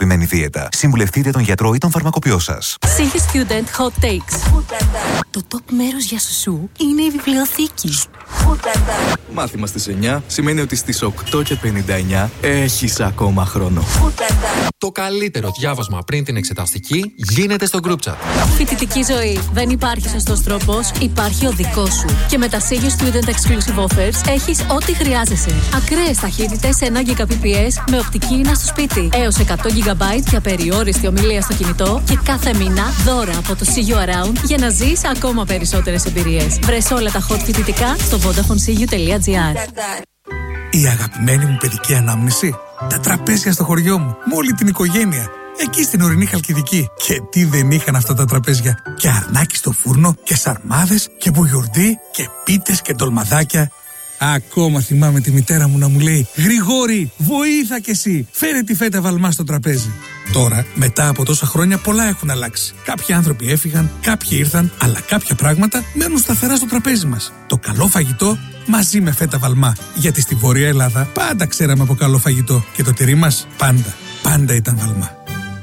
ισορροπημένη δίαιτα. Συμβουλευτείτε τον γιατρό ή τον φαρμακοποιό σας. Σίγη Student Hot Takes. Το top μέρος για σουσού είναι η βιβλιοθήκη. Μάθημα στις 9 σημαίνει ότι στις 8:59 έχεις ακόμα χρόνο. Το καλύτερο διάβασμα πριν την εξεταστική γίνεται στο group chat. Φοιτητική ζωή. Δεν υπάρχει σωστός τρόπος, υπάρχει ο δικός σου. Και με τα Σίγη Student Exclusive Offers έχεις ό,τι χρειάζεσαι. Ακραίες ταχύτητες 1 Gbps με οπτική ίνα στο σπίτι. Έως 100 GB και απεριόριστη ομιλία στο κινητό. Και κάθε μήνα δώρα από το See You Around για να ζεις ακόμα περισσότερες εμπειρίες. Βρες όλα τα hot φοιτητικά στο VodafoneSeeYou.gr. Η αγαπημένη μου παιδική ανάμνηση. Τα τραπέζια στο χωριό μου, με όλη την οικογένεια. Εκεί στην ορεινή Χαλκιδική. Και τι δεν είχαν αυτά τα τραπέζια. Και αρνάκι στο φούρνο, και σαρμάδες, και μπουγιουρντί, και πίτες και ντολμαδάκια. Ακόμα θυμάμαι τη μητέρα μου να μου λέει: Γρηγόρη, βοήθα κι εσύ, φέρε τη φέτα βαλμά στο τραπέζι. Τώρα, μετά από τόσα χρόνια, πολλά έχουν αλλάξει. Κάποιοι άνθρωποι έφυγαν, κάποιοι ήρθαν, αλλά κάποια πράγματα μένουν σταθερά στο τραπέζι μας. Το καλό φαγητό μαζί με φέτα βαλμά. Γιατί στη Βόρεια Ελλάδα πάντα ξέραμε από καλό φαγητό. Και το τυρί μας πάντα ήταν βαλμά.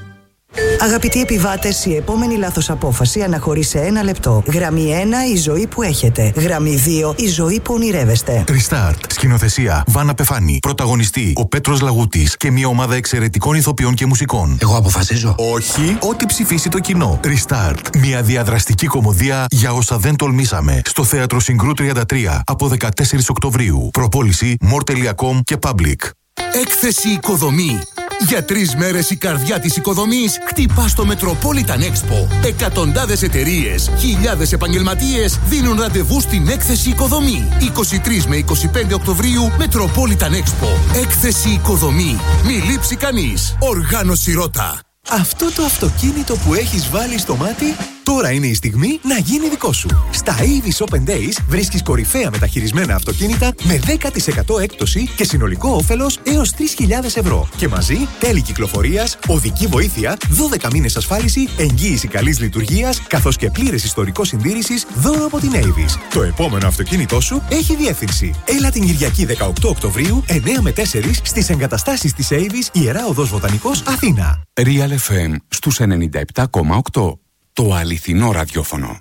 Αγαπητοί επιβάτες, η επόμενη λάθος απόφαση αναχωρεί σε 1 λεπτό. Γραμμή 1, η ζωή που έχετε. Γραμμή 2, η ζωή που ονειρεύεστε. Τριστάρτ. Σκηνοθεσία Βάνα Πεφάνη. Πρωταγωνιστή ο Πέτρος Λαγούτης και μια ομάδα εξαιρετικών ηθοποιών και μουσικών. Εγώ αποφασίζω. Όχι, ό,τι ψηφίσει το κοινό. Τριστάρτ. Μια διαδραστική κωμωδία για όσα δεν τολμήσαμε. Στο Θέατρο Συγκρού 33 από 14 Οκτωβρίου. Προπόληση More.com και Public. Έκθεση Οικοδομή. Για 3 μέρες η καρδιά της οικοδομής χτυπά στο Metropolitan Expo. Εκατοντάδες εταιρείες, χιλιάδες επαγγελματίες δίνουν ραντεβού στην Έκθεση Οικοδομή. 23 με 25 Οκτωβρίου Metropolitan Expo. Έκθεση Οικοδομή. Μη λείψει κανείς. Οργάνωση Ρώτα. Αυτό το αυτοκίνητο που έχεις βάλει στο μάτι, τώρα είναι η στιγμή να γίνει δικό σου. Στα Avis Open Days βρίσκεις κορυφαία μεταχειρισμένα αυτοκίνητα με 10% έκπτωση και συνολικό όφελος έως 3.000 ευρώ. Και μαζί τέλη κυκλοφορίας, οδική βοήθεια, 12 μήνες ασφάλιση, εγγύηση καλής λειτουργίας, καθώς και πλήρες ιστορικό συντήρησης δώρο από την Avis. Το επόμενο αυτοκίνητό σου έχει διεύθυνση. Έλα την Κυριακή 18 Οκτωβρίου, 9 με 4 στις εγκαταστάσεις της Avis, Ιερά Οδός Βοτανικός, Αθήνα. Real FM στους 97,8. Το αληθινό ραδιόφωνο.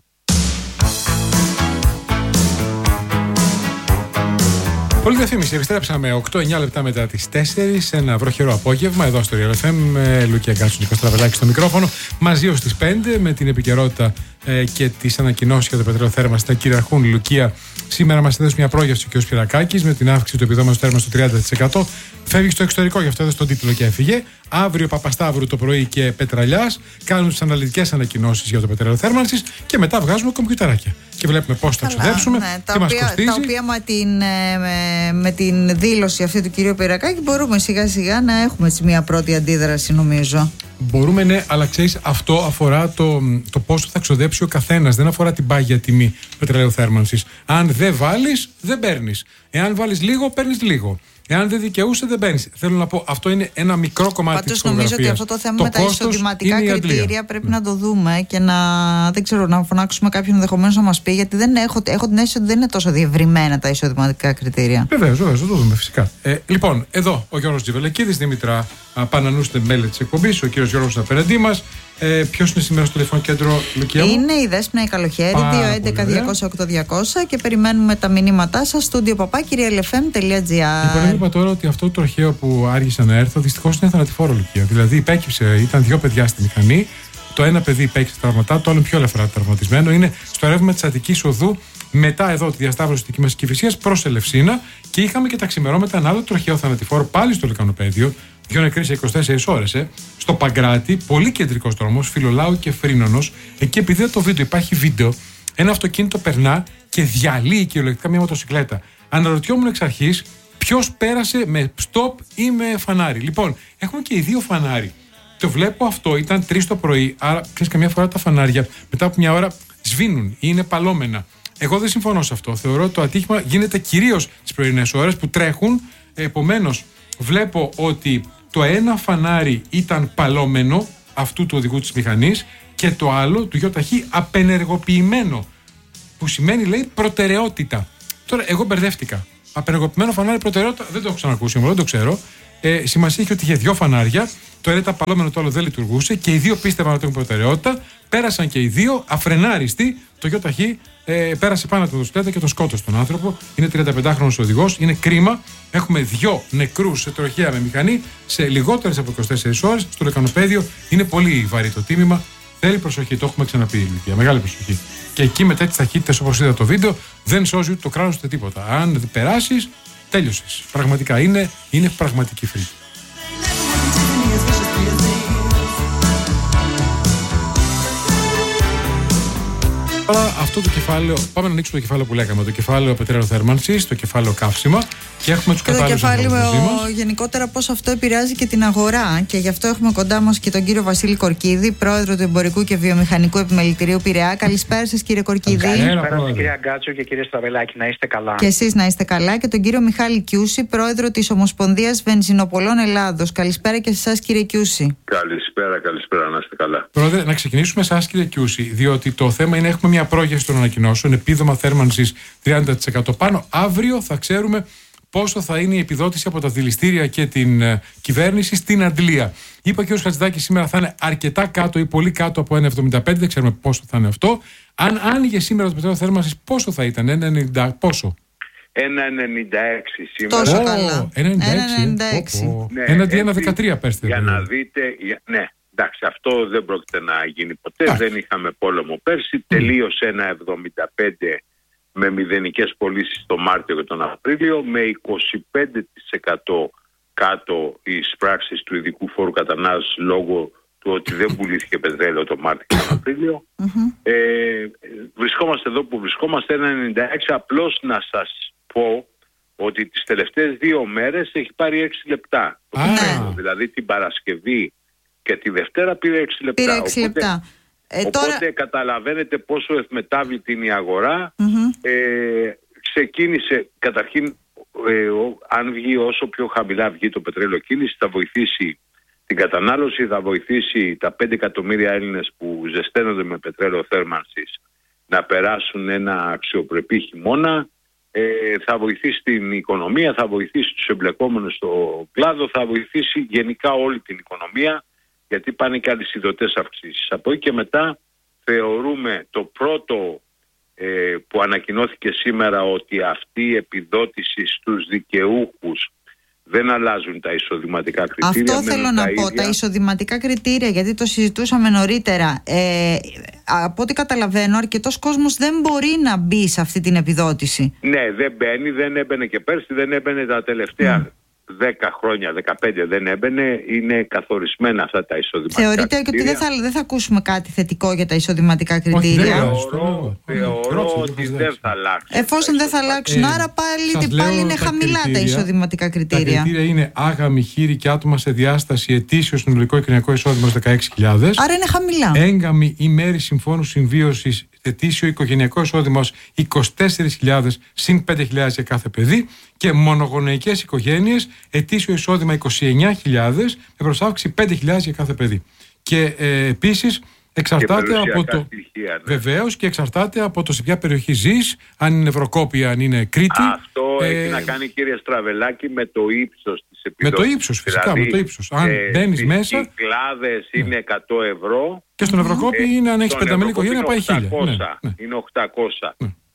Πολύ διαφήμιση. Επιστρέψαμε 8-9 λεπτά μετά τις 4. Ένα βροχερό απόγευμα εδώ στο Real FM. Λουκία Γκάτσου, Νικός Τραβελάκης στο μικρόφωνο. Μαζί ως τις 5 με την επικαιρότητα και τις ανακοινώσεις για το πετρέλαιο θέρμανσης να κυριαρχούν. Λουκία, σήμερα μας έδωσε μια πρόγευση ο κ. Σπυρακάκης με την αύξηση του επιδόματος θέρμανσης στο 30%. Φεύγει στο εξωτερικό, γι' αυτό έδωσε τον τίτλο και έφυγε. Αύριο Παπασταύρου το πρωί και Πετραλιάς κάνουν τις αναλυτικές ανακοινώσεις για το πετρέλαιο θέρμανσης και μετά βγάζουμε κομπιουτεράκια. Και βλέπουμε πώς θα ξοδέψουμε, τι μας κοστίζει. Τα οποία με την δήλωση αυτή του κυρίου Σπυρακάκη μπορούμε σιγά σιγά να έχουμε μια πρώτη αντίδραση, νομίζω. Μπορούμε, ναι, αλλά ξέρεις, αυτό αφορά το πόσο θα ξοδέψει ο καθένας. Δεν αφορά την πάγια τιμή πετρελαίου θέρμανσης. Αν δεν βάλεις, δεν παίρνεις. Εάν βάλεις λίγο, παίρνεις λίγο. Εάν δεν δικαιούσε, δεν παίρνεις. Θέλω να πω, αυτό είναι ένα μικρό κομμάτι της φωτογραφίας. Νομίζω ότι αυτό το θέμα με τα εισοδηματικά κριτήρια πρέπει να το δούμε και δεν ξέρω, να φωνάξουμε κάποιον ενδεχομένως να μας πει, γιατί έχω την αίσθηση ότι δεν είναι τόσο διευρυμένα τα εισοδηματικά κριτήρια. Βεβαίως, θα το δούμε φυσικά. Λοιπόν, εδώ ο Γιώργος Τζιβελεκίδης, Δήμητρα Πανανούστε, μέλη της εκπομπής, ο κύριος Γιώργος απέναντί μας. Ποιος είναι σήμερα στο τηλεφωνικό κέντρο, Λουκία μου? Είναι η Δέσποινα η Καλοχέρη, 211-200-8-200, και περιμένουμε τα μηνύματά σας, studio@realfm.gr. Λοιπόν, είπα τώρα ότι αυτό το τροχαίο που άργησα να έρθω δυστυχώς είναι θανατηφόρο, Λουκία. Δηλαδή υπέκυψε, ήταν 2 παιδιά στη μηχανή. Το ένα παιδί υπέκυψε τραυματά, το άλλο πιο ελαφρά τραυματισμένο. Είναι στο ρεύμα της Αττικής Οδού, μετά εδώ τη διασταύρωση της Κυμαίας Κηφισίας προς Ελευσίνα. Και είχαμε και τα ξημερώματα ένα άλλο τροχαίο θανατηφόρο πάλι στο Λυκανοπαίδιο. 2 νεκροί σε 24 ώρες. Στο Παγκράτη, πολύ κεντρικός δρόμος, Φιλολάου και Φρίνωνος. Εκεί, επειδή δεν το βίντεο, υπάρχει βίντεο, ένα αυτοκίνητο περνά και διαλύει κυριολεκτικά μια μοτοσυκλέτα. Αναρωτιόμουν εξ αρχής ποιος πέρασε με στοπ ή με φανάρι. Λοιπόν, έχουμε και οι δύο φανάρι. Το βλέπω αυτό, ήταν 3 το πρωί, άρα ξέρεις, καμιά φορά τα φανάρια μετά από μια ώρα σβήνουν ή είναι παλώμενα. Εγώ δεν συμφωνώ σε αυτό. Θεωρώ ότι το ατύχημα γίνεται κυρίως τις πρωινές ώρες που τρέχουν. Επομένως, βλέπω ότι το ένα φανάρι ήταν παλώμενο, αυτού του οδηγού της μηχανής, και το άλλο του ΙΧ απενεργοποιημένο. Που σημαίνει, λέει, προτεραιότητα. Τώρα, εγώ μπερδεύτηκα. Απενεργοποιημένο φανάρι, προτεραιότητα, δεν το έχω ξανακούσει, δεν το ξέρω. Σημασία έχει ότι είχε 2 φανάρια. Το ένα ήταν παλώμενο, το άλλο δεν λειτουργούσε και οι δύο πίστευαν ότι έχουν προτεραιότητα. Πέρασαν και οι δύο, αφρενάριστοι. Το ΙΧ πέρασε πάνω από το δοσπέτα και το σκότωσε τον άνθρωπο. Είναι 35χρονος οδηγός. Είναι κρίμα. Έχουμε 2 νεκρούς σε τροχαία με μηχανή σε λιγότερες από 24 ώρες. Στο λεκανοπέδιο είναι πολύ βαρύ το τίμημα. Θέλει προσοχή, το έχουμε ξαναπεί η ηλικία. Μεγάλη προσοχή. Και εκεί με τέτοιες ταχύτητες, όπως είδα το βίντεο, δεν σώζει ούτε το κράνος ούτε τίποτα. Αν περάσεις, τέλειωσες. Πραγματικά είναι πραγματική φρίκη. Τώρα αυτό το κεφάλαιο, πάμε να ανοίξουμε το κεφάλαιο που λέγαμε, το κεφάλαιο πετρελαιοθέρμανσης, το κεφάλαιο καύσιμα και έχουμε τους κατάλληλους ανθρώπους μαζί μας. Γενικότερα πώς αυτό επηρεάζει και την αγορά και γι' αυτό έχουμε κοντά μας και τον κύριο Βασίλη Κορκίδη, πρόεδρο του Εμπορικού και Βιομηχανικού Επιμελητηρίου Πειραιά. Καλησπέρα σας κύριε Κορκίδη. Καλησπέρα σας κυρία Γκάτσο και κύριε Στραβελάκη, να είστε καλά. Και εσείς να είστε καλά. Και τον κύριο Μιχάλη Κιούση, πρόεδρο της Ομοσπονδίας Βενζινοπολών Ελλάδος. Καλησπέρα και σε εσάς κύριε Κιούση. Καλησπέρα, να είστε καλά. Πρόεδρε, να ξεκινήσουμε σε εσάς κύριε Κιούση, διότι το θέμα είναι έχουμε μια πρόγευση των ανακοινώσεων, επίδομα θέρμανσης 30% πάνω. Αύριο θα ξέρουμε πόσο θα είναι η επιδότηση από τα δηληστήρια και την κυβέρνηση στην Αντλία. Είπε ο κ. Χατζηδάκης σήμερα θα είναι αρκετά κάτω ή πολύ κάτω από 1,75, δεν ξέρουμε πόσο θα είναι αυτό. Αν άνοιγε σήμερα το πετρέλαιο θέρμανσης, πόσο θα ήταν, 1,90 πόσο? 1,96 σήμερα. Τόσο καλά. 1,96. 1,13 πέστε. Για να δείτε, ναι. Εντάξει, αυτό δεν πρόκειται να γίνει ποτέ. Δεν είχαμε πόλεμο πέρσι. Τελείωσε 1,75 με μηδενικές πωλήσεις το Μάρτιο και τον Απρίλιο, με 25% κάτω οι εισπράξεις του ειδικού φόρου κατανάλωσης λόγω του ότι δεν πουλήθηκε πετρέλαιο το Μάρτιο και τον Απρίλιο. Βρισκόμαστε εδώ που βρισκόμαστε, 1,96. Απλώς να σας πω ότι τις τελευταίες 2 μέρες έχει πάρει 6 λεπτά. Δηλαδή την Παρασκευή και τη Δευτέρα πήρε 6 λεπτά. Πήρε 6 λεπτά. Οπότε καταλαβαίνετε πόσο ευμετάβλητη είναι η αγορά. Ξεκίνησε καταρχήν, αν βγει όσο πιο χαμηλά βγει το πετρέλαιο κίνηση, θα βοηθήσει την κατανάλωση, θα βοηθήσει τα 5 εκατομμύρια Έλληνες που ζεσταίνονται με πετρέλαιο θέρμανσης να περάσουν ένα αξιοπρεπή χειμώνα, θα βοηθήσει την οικονομία, θα βοηθήσει τους εμπλεκόμενους στο κλάδο, θα βοηθήσει γενικά όλη την οικονομία, γιατί πάνε και αλυσιδωτές αυξήσεις. Από εκεί και μετά θεωρούμε το πρώτο που ανακοινώθηκε σήμερα, ότι αυτή η επιδότηση στους δικαιούχους δεν αλλάζουν τα εισοδηματικά κριτήρια. Αυτό θέλω να πω, τα εισοδηματικά κριτήρια, γιατί το συζητούσαμε νωρίτερα. Από ό,τι καταλαβαίνω, αρκετός κόσμος δεν μπορεί να μπει σε αυτή την επιδότηση. Ναι, δεν μπαίνει, δεν έμπαινε και πέρσι, δεν έμπαινε τα τελευταία 10 χρόνια, 15 δεν έμπαινε. Είναι καθορισμένα αυτά τα εισοδηματικά κριτήρια. Θεωρείτε ότι δεν θα ακούσουμε κάτι θετικό για τα εισοδηματικά κριτήρια? Θεωρώ ότι δεν θα αλλάξουν. Εφόσον δεν θα αλλάξουν, άρα πάλι είναι χαμηλά τα εισοδηματικά κριτήρια. Τα κριτήρια είναι άγαμοι, χείροι και άτομα σε διάσταση, ετήσιο συνολικό κοινωνικό εισόδημα 16.000. Άρα είναι χαμηλά. Έγκαμοι ή μέρη συμφώνου συμβίωσης, ετήσιο οικογενειακό εισόδημα 24.000 συν 5.000 για κάθε παιδί, και μονογονεϊκές οικογένειες ετήσιο εισόδημα 29.000 με προσάυξη 5.000 για κάθε παιδί. Και επίσης εξαρτάται από το. Στοιχεία, ναι. Βεβαίως, και εξαρτάται από το σε ποια περιοχή ζεις, αν είναι Ευρωκόπη, αν είναι Κρήτη. Αυτό έχει να κάνει, κύριε Στραβελάκη, με το ύψος της επιδότησης. Με το ύψος, φυσικά, δηλαδή, με το ύψος. Αν μπαίνεις μέσα. Οι κλάδες είναι 100 ευρώ. Και στον Ευρωκόπη είναι, αν έχεις πενταμελή οικογένεια, πάει 1.000. Είναι 800.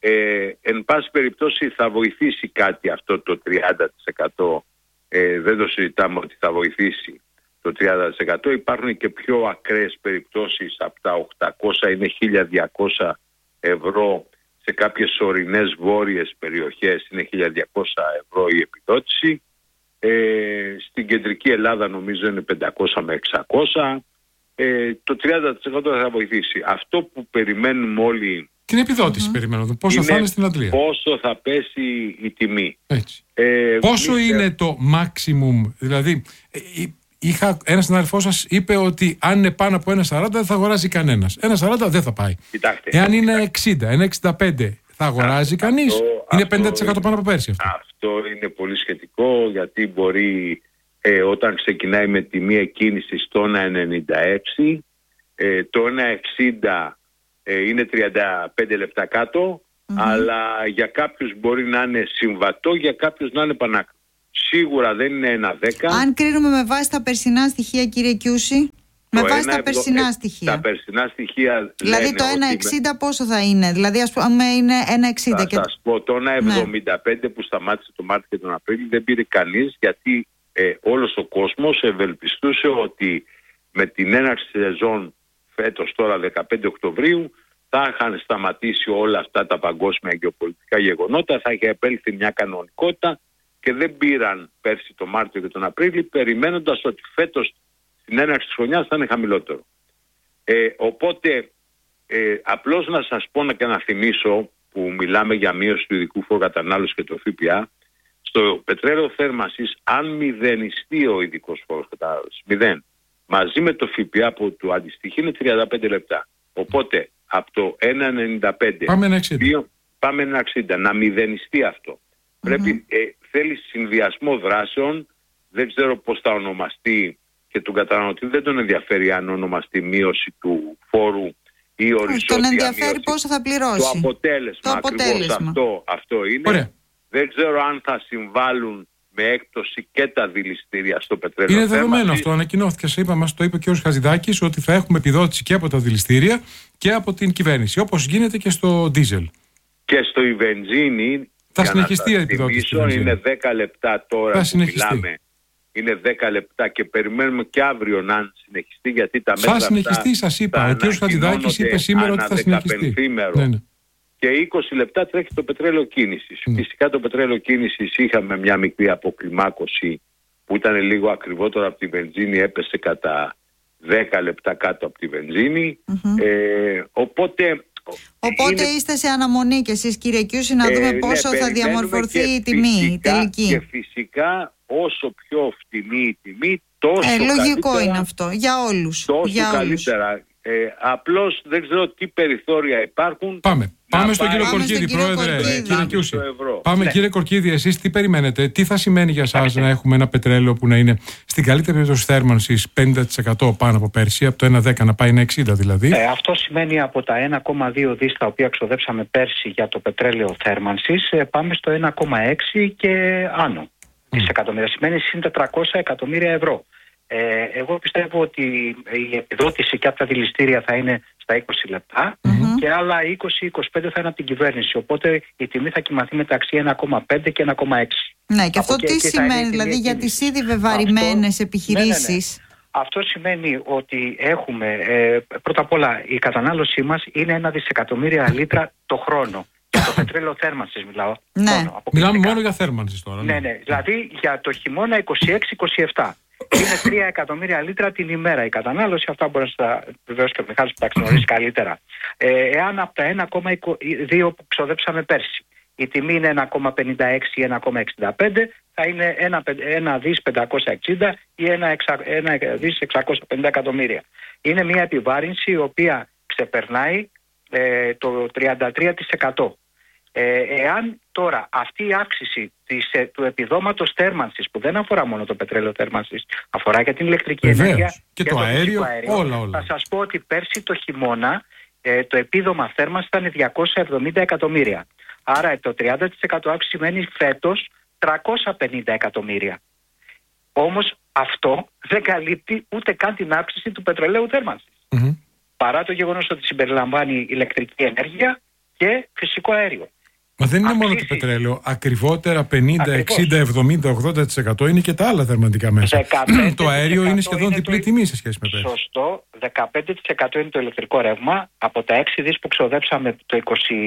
Εν πάση περιπτώσει θα βοηθήσει κάτι αυτό το 30%. Δεν το συζητάμε ότι θα βοηθήσει το 30%. Υπάρχουν και πιο ακραίες περιπτώσεις, από τα 800 είναι 1.200 ευρώ. Σε κάποιες ορεινές βόρειες περιοχές είναι 1.200 ευρώ η επιδότηση. Στην κεντρική Ελλάδα νομίζω είναι 500 με 600. Το 30% θα βοηθήσει. Αυτό που περιμένουμε όλοι, την επιδότηση περιμένω. Πόσο θα είναι στην Αντλία. Πόσο θα πέσει η τιμή. Έτσι. Πόσο είναι το maximum, δηλαδή ένας συνάδελφός σας είπε ότι αν είναι πάνω από 1,40 δεν θα αγοράζει κανένας. 1,40 δεν θα πάει. Κοιτάξτε, εάν είναι 60, 1,65 θα αγοράζει κανείς. Είναι 50% πάνω από πέρσι αυτό. Αυτό είναι πολύ σχετικό, γιατί μπορεί όταν ξεκινάει με τιμή εκκίνησης το 1,96, το 1,60 είναι 35 λεπτά κάτω, αλλά για κάποιους μπορεί να είναι συμβατό, για κάποιους να είναι πανάκριβο. σίγουρα δεν είναι 1,10. Αν κρίνουμε με βάση τα περσινά στοιχεία, κύριε Κιούση, με βάση τα περσινά στοιχεία. Τα περσινά στοιχεία. Δηλαδή το 1,60 πόσο θα είναι? Δηλαδή, ας πούμε, είναι 1,60. Θα σας πω, το 1,75 που σταμάτησε το Μάρτιο και τον Απρίλιο δεν πήρε κανείς, γιατί όλος ο κόσμος ευελπιστούσε ότι με την έναρξη της σεζόν φέτος τώρα 15 Οκτωβρίου θα είχαν σταματήσει όλα αυτά τα παγκόσμια γεωπολιτικά γεγονότα, θα είχε επέλθει μια κανονικότητα και δεν πήραν πέρσι το Μάρτιο και τον Απρίλιο, περιμένοντας ότι φέτος στην έναρξη της χρονιάς θα είναι χαμηλότερο. Οπότε απλώς να σας πω και να θυμίσω που μιλάμε για μείωση του ειδικού φόρου κατανάλωσης και το ΦΠΑ, στο πετρέλαιο θέρμανσης, αν μηδενιστεί ο ειδικός φόρος κατανάλωσης, 0, μαζί με το ΦΠΑ που του αντιστοιχεί είναι 35 λεπτά. Οπότε από το 1,95 πάμε 1,60, να μηδενιστεί αυτό. Πρέπει, θέλει συνδυασμό δράσεων, δεν ξέρω πώς θα ονομαστεί και τον καταναλωτή δεν τον ενδιαφέρει αν ονομαστεί μείωση του φόρου ή οριζόντια τον ενδιαφέρει μείωση. Πόσο θα πληρώσει. Το αποτέλεσμα. Ακριβώς αυτό είναι. Ωραία. Δεν ξέρω αν θα συμβάλλουν με έκπτωση και τα δηληστήρια στο πετρέλαιο. Είναι δεδομένο αυτό. Ανακοινώθηκε. Το είπε και ο κ. Χατζηδάκης ότι θα έχουμε επιδότηση και από τα δηληστήρια και από την κυβέρνηση. Όπως γίνεται και στο ντίζελ. Και στο η βενζίνη. Θα συνεχιστεί η επιδότηση. Είναι 10 λεπτά τώρα που μιλάμε. Είναι 10 λεπτά και περιμένουμε και αύριο να συνεχιστεί, γιατί τα μέτρα. Θα συνεχιστεί, σας είπα. Ο κ. Χατζηδάκης είπε σήμερα ότι θα συνεχιστεί. Ναι. Και 20 λεπτά τρέχει το πετρέλαιο κίνησης. Φυσικά το πετρέλαιο κίνησης είχαμε μια μικρή αποκλιμάκωση που ήταν λίγο ακριβότερο από τη βενζίνη, έπεσε κατά 10 λεπτά κάτω από τη βενζίνη. Οπότε είστε σε αναμονή κι εσείς, κύριε Κιούση, να δούμε πόσο θα διαμορφωθεί η τιμή τελική. Και φυσικά όσο πιο φτηνή η τιμή, τόσο λογικό καλύτερα, είναι αυτό για όλους. Τόσο καλύτερα. Απλώς δεν ξέρω τι περιθώρια υπάρχουν. Πάμε στον κύριο Κορκίδη, πρόεδρε. Κύριε Κιούση. Πάμε, κύριε Κορκίδη, εσείς τι περιμένετε, τι θα σημαίνει για εσάς να έχουμε ένα πετρέλαιο που να είναι στην καλύτερη περίπτωση θέρμανσης 50% πάνω από πέρσι, από το 1,10 να πάει 1,60 δηλαδή? Αυτό σημαίνει από τα 1,2 δις τα οποία ξοδέψαμε πέρσι για το πετρέλαιο θέρμανσης, πάμε στο 1,6 και άνω δισεκατομμύρια. Σημαίνει συν 400 εκατομμύρια ευρώ. Εγώ πιστεύω ότι η επιδότηση και από τα δηληστήρια θα είναι στα 20 λεπτά και άλλα 20-25 θα είναι από την κυβέρνηση. Οπότε η τιμή θα κυμανθεί μεταξύ 1,5 και 1,6. Ναι, και αυτό τι σημαίνει δηλαδή για τις ήδη βεβαρημένες επιχειρήσεις? Ναι. Αυτό σημαίνει ότι έχουμε, πρώτα απ' όλα η κατανάλωσή μας είναι 1 δισεκατομμύρια λίτρα το χρόνο. Για το πετρέλαιο θέρμανσης μιλάω. Ναι. Μιλάμε μόνο για θέρμανσης τώρα. Ναι. Δηλαδή για το χειμώνα 26-27. Είναι 3 εκατομμύρια λίτρα την ημέρα η κατανάλωση. Αυτά μπορεί να βεβαίως και ο Μιχάλης που τα γνωρίζει καλύτερα. Εάν από τα 1,2 που ξοδέψαμε πέρσι η τιμή είναι 1,56 ή 1,65, θα είναι 1 δις 560 ή 1 δις 650 εκατομμύρια. Είναι μια επιβάρυνση η οποία ξεπερνάει το 33%. Εάν τώρα αυτή η αύξηση του επιδόματος θέρμανσης, που δεν αφορά μόνο το πετρέλαιο θέρμανσης, αφορά και την ηλεκτρική ενέργεια και το αέριο, όλα. Θα σας πω ότι πέρσι το χειμώνα το επίδομα θέρμανσης ήταν 270 εκατομμύρια. Άρα το 30% αύξηση σημαίνει φέτος 350 εκατομμύρια. Όμως αυτό δεν καλύπτει ούτε καν την αύξηση του πετρελαίου θέρμανσης. Παρά το γεγονός ότι συμπεριλαμβάνει ηλεκτρική ενέργεια και φυσικό αέριο. Μα δεν είναι μόνο το πετρέλαιο. Ακριβότερα 50, 60, 70, 80% είναι και τα άλλα θερμαντικά μέσα. Το αέριο είναι σχεδόν διπλή τιμή σε σχέση με πέρσι. Σωστό. 15% είναι το ηλεκτρικό ρεύμα. Από τα 6 δις που ξοδέψαμε το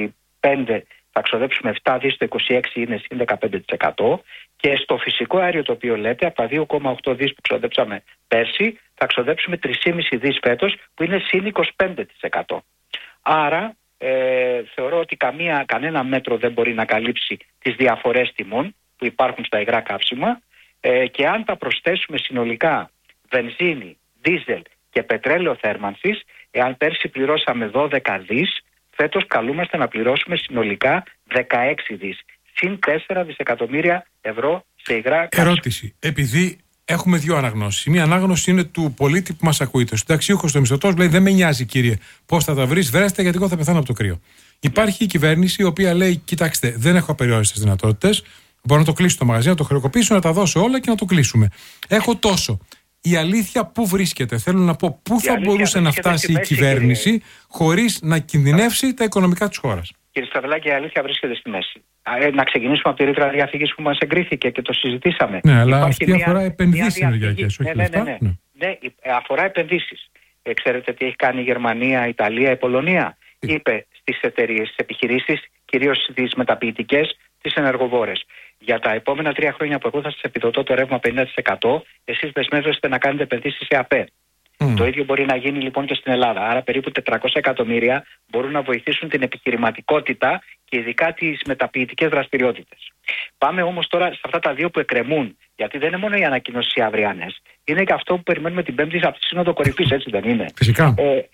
25, θα ξοδέψουμε 7 δις, το 26 είναι συν 15%. Και στο φυσικό αέριο το οποίο λέτε, από τα 2,8 δις που ξοδέψαμε πέρσι, θα ξοδέψουμε 3,5 δις φέτος, που είναι συν 25%. Άρα θεωρώ ότι κανένα μέτρο δεν μπορεί να καλύψει τις διαφορές τιμών που υπάρχουν στα υγρά καύσιμα, και αν τα προσθέσουμε συνολικά βενζίνη, δίζελ και πετρέλαιο θέρμανσης, εάν πέρσι πληρώσαμε 12 δις, φέτος καλούμαστε να πληρώσουμε συνολικά 16 δις, συν 4 δισεκατομμύρια ευρώ σε υγρά καύσιμα. Ερώτηση, επειδή έχουμε δύο αναγνώσεις. Η μία ανάγνωση είναι του πολίτη που μας ακούει. Το συνταξίουχος, το μισθωτός, λέει: δεν με νοιάζει, κύριε, πώς θα τα βρεις, βρέστε, γιατί εγώ θα πεθάνω από το κρύο. Υπάρχει η κυβέρνηση, η οποία λέει: κοιτάξτε, δεν έχω απεριόριστες δυνατότητες. Μπορώ να το κλείσω το μαγαζί, να το χρεοκοπήσω, να τα δώσω όλα και να το κλείσουμε. Έχω τόσο. Η αλήθεια πού βρίσκεται? Θέλω να πω πού θα μπορούσε να φτάσει η κυβέρνηση χωρίς να κινδυνεύσει τα οικονομικά της χώρας. Κύριε Σταυλάκη, η αλήθεια βρίσκεται στη μέση. Να ξεκινήσουμε από τη ρήτρα διαφυγής που μας εγκρίθηκε και το συζητήσαμε. Ναι, αλλά αυτή αφορά επενδύσεις ενεργειακές, όχι λεφτά. Ναι, αφορά επενδύσεις. Ξέρετε τι έχει κάνει η Γερμανία, η Ιταλία, η Πολωνία? Είπε στις εταιρείες, στις επιχειρήσεις, κυρίως τις μεταποιητικές, τις ενεργοβόρες. Για τα επόμενα 3 χρόνια που εγώ θα σας επιδοτώ το ρεύμα 50%, εσείς δεσμεύεστε να κάνετε επενδύσεις σε ΑΠΕ. Το ίδιο μπορεί να γίνει λοιπόν και στην Ελλάδα. Άρα περίπου 400 εκατομμύρια μπορούν να βοηθήσουν την επιχειρηματικότητα και ειδικά τις μεταποιητικές δραστηριότητες. Πάμε όμως τώρα σε αυτά τα δύο που εκκρεμούν. Γιατί δεν είναι μόνο οι ανακοινώσεις οι αυριανές. Είναι και αυτό που περιμένουμε την Πέμπτη από τη Σύνοδο Κορυφής, έτσι δεν είναι? Φυσικά.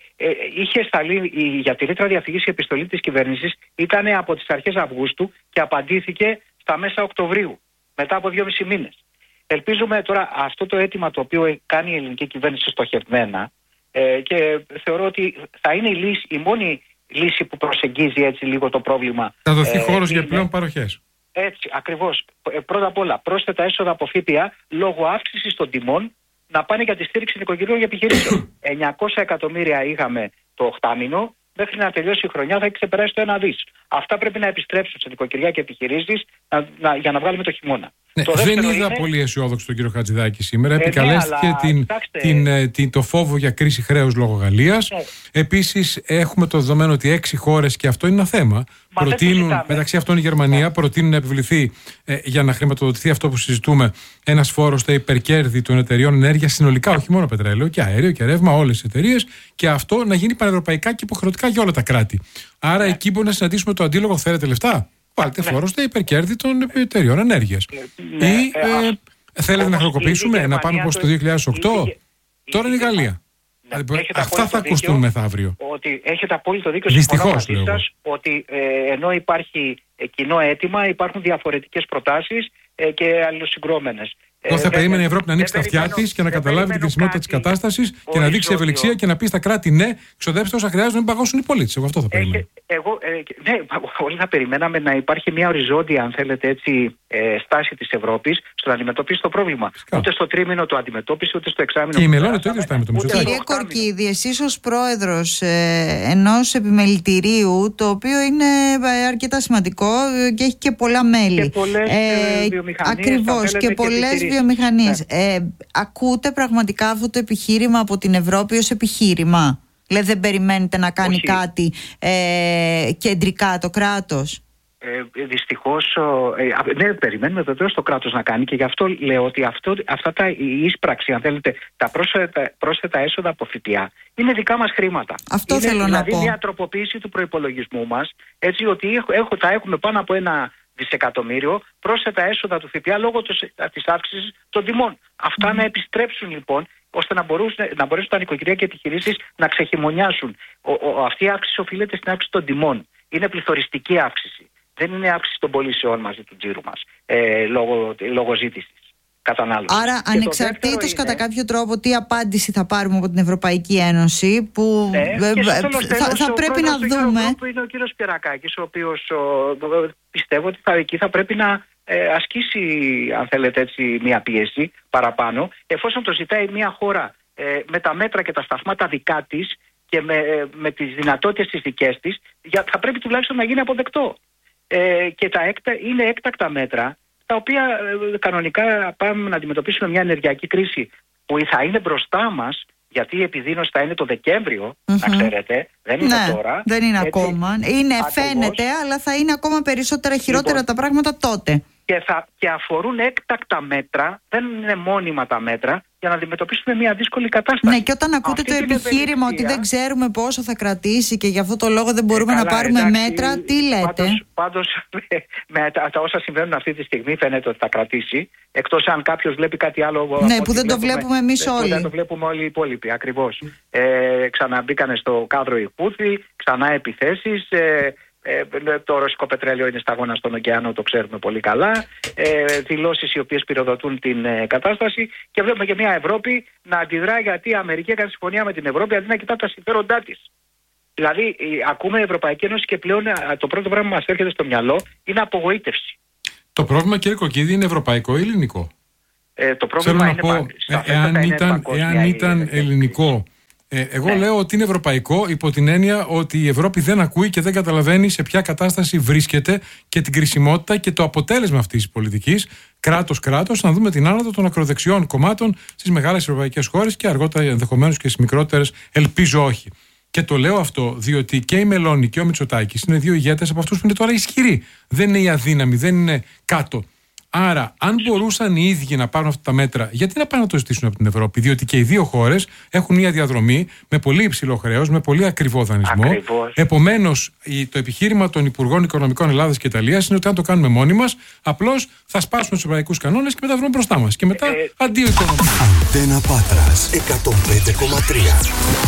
Είχε σταλεί για τη ρήτρα διαφυγής η επιστολή της κυβέρνησης, ήταν από τις αρχές Αυγούστου και απαντήθηκε στα μέσα Οκτωβρίου, μετά από 2,5 μήνες. Ελπίζουμε τώρα αυτό το αίτημα το οποίο κάνει η ελληνική κυβέρνηση στοχευμένα και θεωρώ ότι θα είναι η μόνη λύση που προσεγγίζει έτσι λίγο το πρόβλημα. Θα δοθεί χώρος για πλέον παροχές. Έτσι, ακριβώς. Πρώτα απ' όλα, πρόσθετα έσοδα από ΦΠΑ λόγω αύξησης των τιμών να πάνε για τη στήριξη νοικοκυριών για επιχειρήσεων. 900 εκατομμύρια είχαμε το 8μηνο, μέχρι να τελειώσει η χρονιά θα έχει ξεπεράσει το 1 δις. Αυτά πρέπει να επιστρέψουν σε νοικοκυριά και επιχειρήσεις για να βγάλουμε το χειμώνα. Ναι, δεν είδα πολύ αισιόδοξο τον κύριο Χατζηδάκη σήμερα. Επικαλέστηκε το φόβο για κρίση χρέους λόγω Γαλλίας. Επίσης, έχουμε το δεδομένο ότι 6 χώρες, και αυτό είναι ένα θέμα, προτείνουν, μεταξύ αυτών η Γερμανία, προτείνουν να επιβληθεί για να χρηματοδοτηθεί αυτό που συζητούμε, ένας φόρος στα υπερκέρδη των εταιριών ενέργειας συνολικά, όχι μόνο πετρέλαιο, και αέριο και ρεύμα, όλες τις εταιρείες, και αυτό να γίνει πανευρωπαϊκά και υποχρεωτικά για όλα τα κράτη. Άρα εκεί μπορεί να συναντήσουμε το αντίλογο, θέλετε λεφτά? Βάλτε φόρο στα υπερκέρδη των εταιριών ενέργειας. Ή θέλετε να χρεοκοπήσουμε, να πάμε όπως το 2008? Τώρα είναι η Γαλλία. Αυτά θα ακουστούν μεθαύριο. Ότι έχετε απόλυτο δίκιο. Δυστυχώς, ότι ενώ υπάρχει κοινό αίτημα, υπάρχουν διαφορετικές προτάσεις και αλληλοσυγκρόμενες. Εγώ θα περίμενε η Ευρώπη να ανοίξει τα αυτιά της και να καταλάβει την κρισιμότητα της κατάστασης και να δείξει ευελιξία και να πει στα κράτη: ναι, ξοδέψτε όσα χρειάζεται να μην παγώσουν οι πολίτες. Εγώ αυτό θα περίμενα. Ναι, όλοι θα περιμέναμε να υπάρχει μια οριζόντια, αν θέλετε έτσι, στάση της Ευρώπης στο να αντιμετωπίσει το πρόβλημα. Ούτε στο τρίμηνο το αντιμετώπισε, ούτε στο εξάμηνο. Και η Μελώνη το ίδιο θα με το Μητσοτάκη. Κύριε Κορκίδη, εσείς ως πρόεδρος ενός επιμελητηρίου, το οποίο είναι αρκετά σημαντικό και έχει και πολλά μέλη. Και πολλές βιομηχανίες. Ακριβώς, και πολλές βιομηχανίες. Ακούτε πραγματικά αυτό το επιχείρημα από την Ευρώπη ως επιχείρημα? Δηλαδή δεν περιμένετε να κάνει κάτι κεντρικά το κράτος? Δυστυχώς, ναι, περιμένουμε βεβαίως το κράτος να κάνει, και γι' αυτό λέω ότι αυτά η εισπράξη, αν θέλετε, τα πρόσθετα έσοδα από ΦΠΑ είναι δικά μας χρήματα. Αυτό είναι, θέλω να πω. Δηλαδή μια τροποποίηση του προϋπολογισμού μας, έτσι ότι θα έχουμε πάνω από 1 δισεκατομμύριο πρόσθετα έσοδα του ΦΠΑ λόγω της αύξησης των τιμών. Αυτά να επιστρέψουν λοιπόν, ώστε να μπορέσουν τα νοικοκυριά και επιχειρήσεις να ξεχειμονιάσουν. Αυτή η αύξηση οφείλεται στην αύξηση των τιμών. Είναι πληθωριστική αύξηση. Δεν είναι αύξηση των πωλήσεων μαζί του τζίρου μας λόγω ζήτησης. Άρα, ανεξαρτήτως κατά κάποιο τρόπο τι απάντηση θα πάρουμε από την Ευρωπαϊκή Ένωση, που θα πρέπει να δούμε. Που είναι ο κύριος Πιερακάκης, ο οποίος πιστεύω ότι εκεί θα πρέπει να ασκήσει, αν θέλετε έτσι, μια πίεση παραπάνω, εφόσον το ζητάει μια χώρα με τα μέτρα και τα σταθμά δικά της και με τις δυνατότητες τις δικές της, θα πρέπει τουλάχιστον να γίνει αποδεκτό. Και είναι έκτακτα μέτρα, τα οποία κανονικά πάμε να αντιμετωπίσουμε μια ενεργειακή κρίση που θα είναι μπροστά μας, γιατί η επιδείνωση θα είναι το Δεκέμβριο, να ξέρετε, δεν είναι τώρα. Δεν είναι ακόμα. Φαίνεται, αλλά θα είναι ακόμα περισσότερα χειρότερα τα πράγματα τότε. Και αφορούν έκτακτα μέτρα, δεν είναι μόνιμα τα μέτρα, για να αντιμετωπίσουμε μια δύσκολη κατάσταση. Ναι, και όταν ακούτε το επιχείρημα ότι δεν ξέρουμε πόσο θα κρατήσει και γι' αυτό το λόγο δεν μπορούμε να πάρουμε μέτρα, τι λέτε? Πάντως με τα όσα συμβαίνουν αυτή τη στιγμή φαίνεται ότι θα κρατήσει, εκτός αν κάποιος βλέπει κάτι άλλο. Ναι, που δεν το βλέπουμε εμείς όλοι. Δεν το βλέπουμε όλοι οι υπόλοιποι, ακριβώς. Ξαναμπήκανε στο κάδρο οι Χούθι, ξανά επιθέσεις. Το ρωσικό πετρέλαιο είναι σταγόνα στον ωκεανό, το ξέρουμε πολύ καλά. Δηλώσεις οι οποίες πυροδοτούν την κατάσταση, και βλέπουμε και μια Ευρώπη να αντιδρά, γιατί η Αμερική έκανε συμφωνία με την Ευρώπη αντί να κοιτά τα συμφέροντά της. Δηλαδή, ακούμε η Ευρωπαϊκή Ένωση και πλέον το πρώτο πράγμα που μας έρχεται στο μυαλό είναι απογοήτευση. Το πρόβλημα, κύριε Κοκκίδη, είναι ευρωπαϊκό ή ελληνικό? Το πρόβλημα είναι εάν ήταν ελληνικό, εγώ λέω ότι είναι ευρωπαϊκό υπό την έννοια ότι η Ευρώπη δεν ακούει και δεν καταλαβαίνει σε ποια κατάσταση βρίσκεται και την κρισιμότητα και το αποτέλεσμα αυτής της πολιτικής κράτος-κράτος, να δούμε την άνοδο των ακροδεξιών κομμάτων στις μεγάλες ευρωπαϊκές χώρες και αργότερα ενδεχομένως και στις μικρότερες, ελπίζω όχι. Και το λέω αυτό διότι και η Μελώνη και ο Μητσοτάκης είναι δύο ηγέτες από αυτούς που είναι τώρα ισχυροί. Δεν είναι οι αδύναμοι, δεν είναι κάτω. Άρα, αν μπορούσαν οι ίδιοι να πάρουν αυτά τα μέτρα, γιατί να πάνε να το ζητήσουν από την Ευρώπη? Διότι και οι δύο χώρες έχουν μια διαδρομή με πολύ υψηλό χρέος, με πολύ ακριβό δανεισμό. Επομένως, το επιχείρημα των Υπουργών Οικονομικών Ελλάδας και Ιταλίας είναι ότι αν το κάνουμε μόνοι μας, απλώς θα σπάσουμε τους ευρωπαϊκούς κανόνες και μετά βρούμε μπροστά μας. Και μετά αντίο οικονομία. Αντένα Πάτρας 105,3.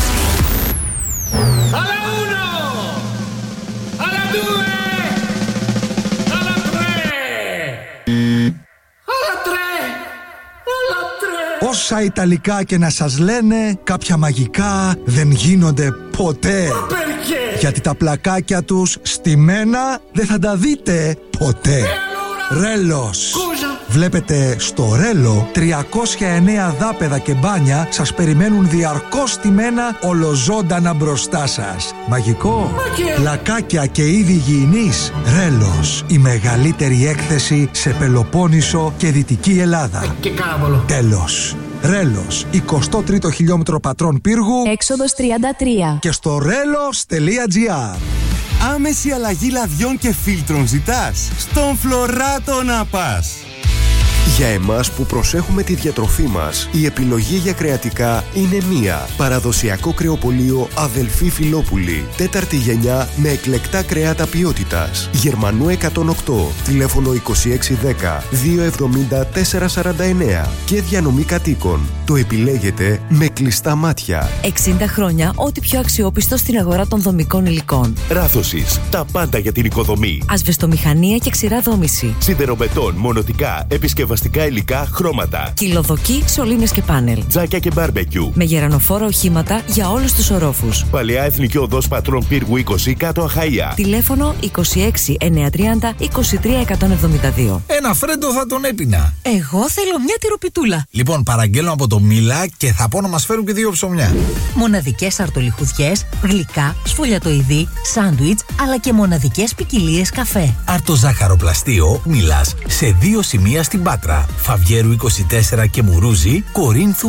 Όσα Ιταλικά και να σας λένε, κάποια μαγικά δεν γίνονται ποτέ. Γιατί τα πλακάκια τους στημένα δεν θα τα δείτε ποτέ. Ρέλος. Βλέπετε, στο Ρέλο 309 δάπεδα και μπάνια σας περιμένουν διαρκώς στημένα ολοζώντανα μπροστά σας. Μαγικό. Πλακάκια και είδη υγιεινής. Ρέλος. Η μεγαλύτερη έκθεση σε Πελοπόννησο και Δυτική Ελλάδα. Τέλος. Ρέλος, 23ο χιλιόμετρο Πατρών Πύργου, έξοδος 33. Και στο relos.gr. Άμεση αλλαγή λαδιών και φίλτρων ζητάς? Στον Φλωράτο να πας. Για εμάς που προσέχουμε τη διατροφή μας, η επιλογή για κρεατικά είναι μία. Παραδοσιακό κρεοπωλείο Αδελφή Φιλόπουλη. 4η γενιά με εκλεκτά κρέατα ποιότητας. Γερμανού 108. Τηλέφωνο 2610 270 449. Και διανομή κατοίκων. Το επιλέγετε με κλειστά μάτια. 60 χρόνια ό,τι πιο αξιόπιστο στην αγορά των δομικών υλικών. Ράθωσης. Τα πάντα για την οικοδομή. Ασβεστομηχανία και ξηρά δόμηση. Σιδεροβετών, μονοτικά, επισκευαστικά υλικά, χρώματα. Κυλοδοκί, σωλήνες και πάνελ. Τζάκια και μπάρμπεκιου. Με γερανοφόρα οχήματα για όλους τους ορόφους. Παλαιά Εθνική Οδός Πατρών Πύργου 20 κάτω Αχαΐα. Τηλέφωνο 26 930 23 172. Ένα φρέντο θα τον έπινα. Εγώ θέλω μια τυροπιτούλα. Λοιπόν, παραγγέλνω από το Μίλα και θα πω να μας φέρουν και 2 ψωμιά. Μοναδικές αρτολιχουδιές, γλυκά, σφολιατοειδή, σάντουιτς, αλλά και μοναδικές ποικιλίες καφέ. Αρτοζάχαροπλαστείο Μίλας σε 2 σημεία στην Πάτρα. Φαβιέρου 24 και Μουρούζι, Κορίνθου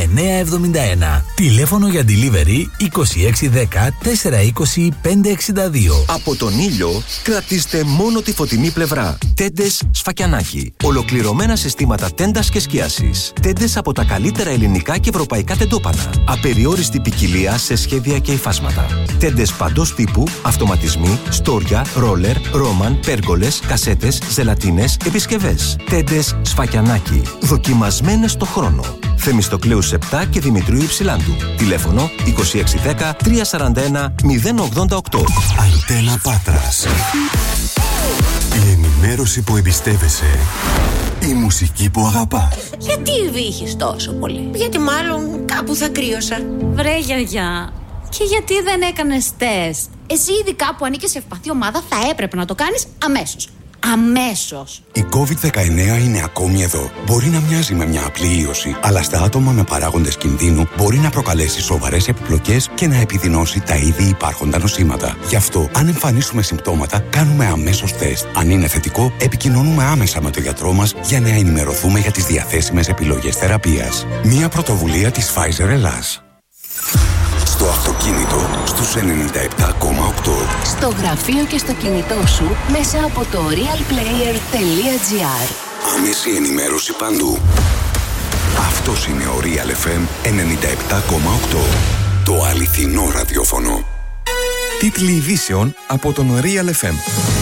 6971. Τηλέφωνο για delivery 2610 420 562. Από τον ήλιο κρατήστε μόνο τη φωτεινή πλευρά. Τέντες Σφακιανάκι. Ολοκληρωμένα συστήματα τέντας και σκίασης. Τέντες από τα καλύτερα ελληνικά και ευρωπαϊκά τεντόπανα. Απεριόριστη ποικιλία σε σχέδια και υφάσματα. Τέντες παντός τύπου, αυτοματισμοί, στόρια, ρόλερ, ρόμαν, πέργολες, κασέτες, ζελατίνες, επισκευές. Τέντες Σφακιανάκι. Δοκιμασμένες στο χρόνο. Θεμιστοκλέους 7 και Δημητρίου Υψηλάντου. Τηλέφωνο 2610 341 088. Αντένα Πάτρας. Η ενημέρωση που εμπιστεύεσαι. Η μουσική που αγαπάς. Γιατί βύχεις τόσο πολύ? Γιατί μάλλον κάπου θα κρύωσα. Βρε γιαγιά, και γιατί δεν έκανες τεστ? Εσύ ειδικά που ανήκεις σε ευπαθή ομάδα θα έπρεπε να το κάνεις αμέσως. Αμέσως. Η COVID-19 είναι ακόμη εδώ. Μπορεί να μοιάζει με μια απλή ίωση, αλλά στα άτομα με παράγοντες κινδύνου μπορεί να προκαλέσει σοβαρές επιπλοκές και να επιδεινώσει τα ήδη υπάρχοντα νοσήματα. Γι' αυτό, αν εμφανίσουμε συμπτώματα, κάνουμε αμέσως τεστ. Αν είναι θετικό, επικοινωνούμε άμεσα με τον γιατρό μας για να ενημερωθούμε για τις διαθέσιμες επιλογές θεραπείας. Μια πρωτοβουλία της Pfizer Ελλάς. Στο αυτοκίνητο στους 97,8. Στο γραφείο και στο κινητό σου μέσα από το realplayer.gr. Άμεση ενημέρωση παντού. Αυτός είναι ο Real FM 97,8. Το αληθινό ραδιόφωνο. Τίτλοι ειδήσεων από τον Real FM.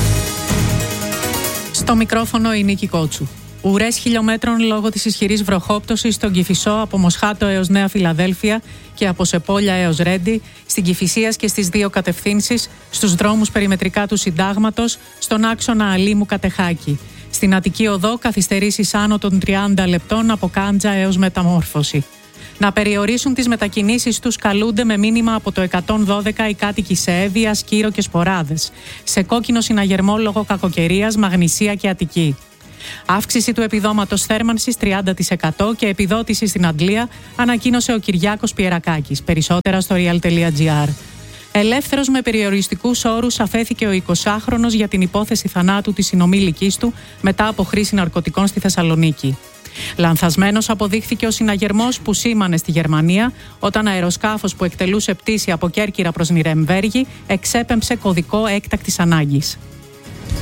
Στο μικρόφωνο η Νίκη Κότσου. Ουρές χιλιόμετρων λόγω της ισχυρής βροχόπτωσης στον Κηφισό από Μοσχάτο έως Νέα Φιλαδέλφια και από Σεπόλια έως Ρέντι, στην Κηφισίας και στις 2 κατευθύνσεις, στους δρόμους περιμετρικά του Συντάγματος, στον άξονα Αλήμου Κατεχάκη. Στην Αττική Οδό καθυστερήσεις άνω των 30 λεπτών από Κάντζα έως Μεταμόρφωση. Να περιορίσουν τις μετακινήσεις τους καλούνται με μήνυμα από το 112 οι κάτοικοι σε Εύβοια, Σκύρο και Σποράδες. Σε κόκκινο συναγερμό λόγω κακοκαιρίας, Μαγνησία και Αττική. Αύξηση του επιδόματος θέρμανσης 30% και επιδότηση στην Αγγλία, ανακοίνωσε ο Κυριάκος Πιερακάκης. Περισσότερα στο real.gr. Ελεύθερος με περιοριστικούς όρους αφέθηκε ο 20χρονος για την υπόθεση θανάτου της συνομήλικης του μετά από χρήση ναρκωτικών στη Θεσσαλονίκη. Λανθασμένος αποδείχθηκε ο συναγερμός που σήμανε στη Γερμανία όταν αεροσκάφος που εκτελούσε πτήση από Κέρκυρα προς Νιρεμβέργη εξέπεμψε κωδικό έκτακτης ανάγκης.